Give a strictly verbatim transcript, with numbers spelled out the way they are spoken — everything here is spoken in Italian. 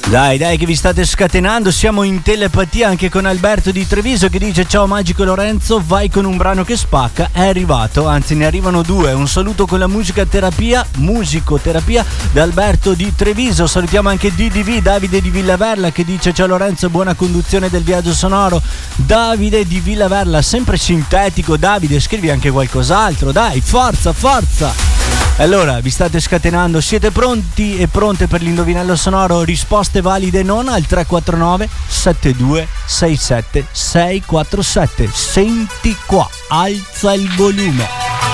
Dai, dai, che vi state scatenando. Siamo in telepatia anche con Alberto di Treviso che dice: ciao Magico Lorenzo, vai con un brano che spacca. È arrivato, anzi ne arrivano due. Un saluto con la musica terapia, musicoterapia da Alberto di Treviso. Salutiamo anche D D V, Davide di Villaverla, che dice: ciao Lorenzo, buona conduzione del viaggio sonoro. Davide di Villaverla, sempre sintetico. Davide, scrivi anche qualcos'altro, dai, forza, forza. Allora, vi state scatenando, siete pronti e pronte per l'indovinello sonoro? Risposte valide non al tre quattro nove sette due sei sette sei quattro sette. Senti qua, alza il volume.